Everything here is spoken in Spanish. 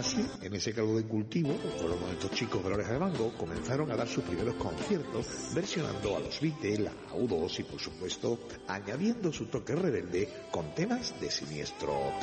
así, en ese caldo de cultivo, fueron cuando estos chicos de la Oreja de Mango comenzaron a dar sus primeros conciertos, versionando a los Beatles, a U2 y por supuesto añadiendo su toque rebelde con temas de Siniestro.